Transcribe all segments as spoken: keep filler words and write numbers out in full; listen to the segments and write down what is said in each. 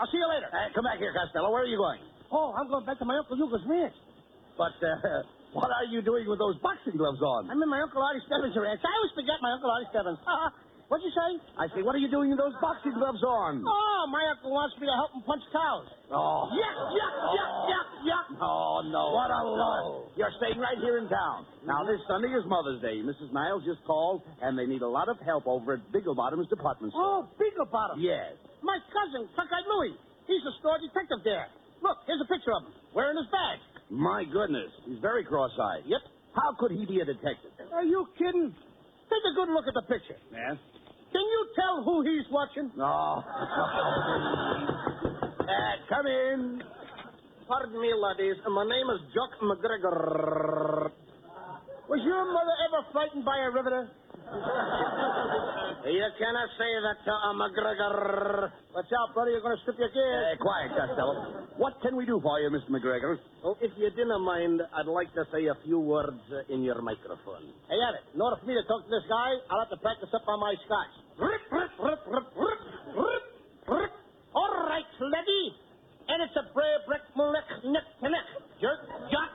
I'll see you later. Uh, come back here, Costello. Where are you going? Oh, I'm going back to my Uncle Hugo's ranch. But, uh, what are you doing with those boxing gloves on? I'm in my Uncle Artie Stebbins' ranch. I always forget my Uncle Artie Stebbins. What'd you say? I say, what are you doing with those boxing gloves on? Oh, my uncle wants me to help him punch cows. Oh. Yuck, yuck, yuck, yuck, yuck. Oh, no. What a lot. You're staying right here in town. Now, this Sunday is Mother's Day. Missus Niles just called, and they need a lot of help over at Biggle Bottom's department store. Oh, Biggle Bottom. Yes. My cousin, Cockeyed Louie. He's a store detective there. Look, here's a picture of him, wearing his badge. My goodness. He's very cross-eyed. Yep. How could he be a detective? Are you kidding? Take a good look at the picture. Yes? Can you tell who he's watching? Oh. uh, come in. Pardon me, laddies. My name is Jock McGregor. Was your mother ever frightened by a riveter? You cannot say that to a McGregor. Watch out, brother. You're going to strip your gears. Uh, quiet, Costello. What can we do for you, Mister McGregor? Well, if you didn't mind, I'd like to say a few words uh, in your microphone. Hey, Abbott, in order for me to talk to this guy, I'll have to practice up on my scotch. Rip, rip, rip, rip, rip, rip, rip. All right, Sleddy. And it's a brave brick neck, neck to neck. Jerk, jot.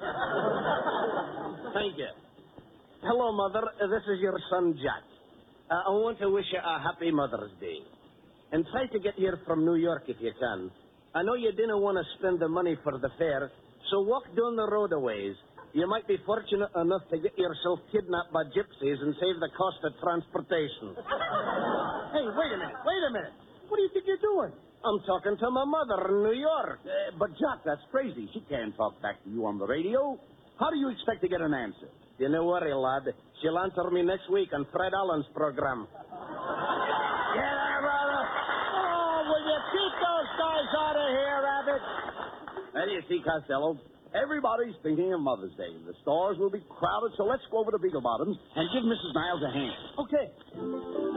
Thank you. Hello, Mother. Uh, This is your son, Jack. Uh, I want to wish you a happy Mother's Day. And try to get here from New York if you can. I know you didn't want to spend the money for the fare, so walk down the road a ways. You might be fortunate enough to get yourself kidnapped by gypsies and save the cost of transportation. Hey, wait a minute, wait a minute. What do you think you're doing? I'm talking to my mother in New York. Uh, but, Jock, that's crazy. She can't talk back to you on the radio. How do you expect to get an answer? Don't worry, lad. She'll answer me next week on Fred Allen's program. Get her, brother. Oh, will you keep those guys out of here, Abbott? There you see, Costello. Everybody's thinking of Mother's Day. The stores will be crowded, so let's go over to Beagle Bottoms and give Missus Niles a hand. Okay.